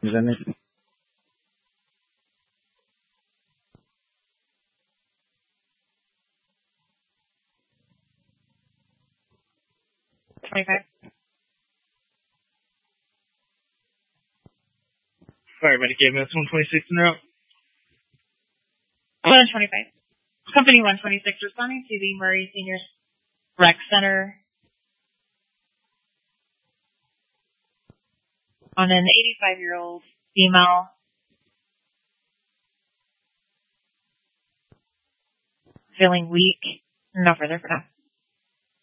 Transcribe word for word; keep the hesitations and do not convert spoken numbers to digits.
Is that it? twenty-five. Sorry, Medicaid, that's one twenty-six in route. one twenty-five. Company one twenty-six responding to the Murray Senior Rec Center on an eighty-five-year-old female feeling weak. No further for now.